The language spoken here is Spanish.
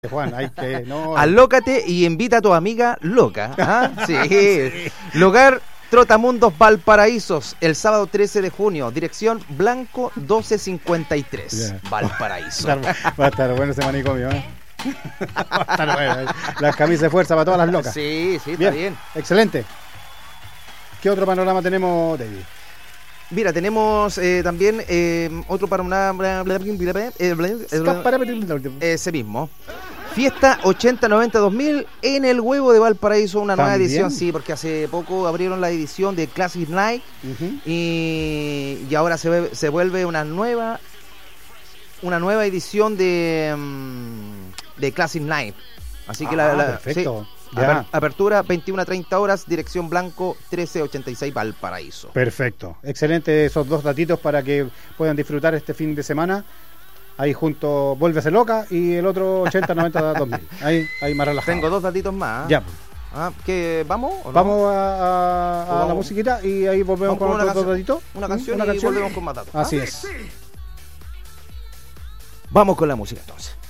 Juan, hay que... No, Alócate y invita a tu amiga loca. ¿Ah? Sí. Lugar Trotamundos Valparaísos, el sábado 13 de junio. Dirección Blanco 1253. Yeah. Valparaíso. Va a estar bueno ese manicomio, ¿eh? Va a estar bueno. Las camisas de fuerza para todas las locas. Sí, está bien. Excelente. ¿Qué otro panorama tenemos, David? Mira, tenemos también otro panorama. Ese mismo. Fiesta 80-90-2000 en el Huevo de Valparaíso, una nueva edición, sí, porque hace poco abrieron la edición de Classic Night y ahora se vuelve una nueva edición de Classic Night. Así que perfecto. Sí, apertura 21 a 30 horas, dirección Blanco 1386 Valparaíso. Perfecto, excelente esos dos datitos para que puedan disfrutar este fin de semana. Ahí junto Vuélvese Loca y el otro 80-90-2000. Ahí más relajado. Tengo dos datitos más. Ya. ¿Que vamos o no? Vamos a la musiquita y ahí volvemos con otro datito. Una canción y volvemos con más datos. Así es. Vamos con la música entonces.